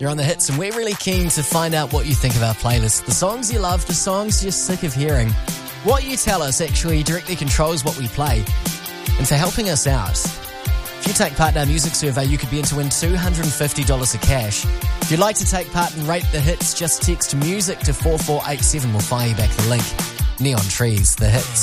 You're on The Hits, and we're really keen to find out what you think of our playlist. The songs you love, the songs you're sick of hearing. What you tell us actually directly controls what we play. And for helping us out, if you take part in our music survey, you could be in to win $250 of cash. If you'd like to take part and rate The Hits, just text music to 4487. We'll fire you back the link. Neon Trees, The Hits.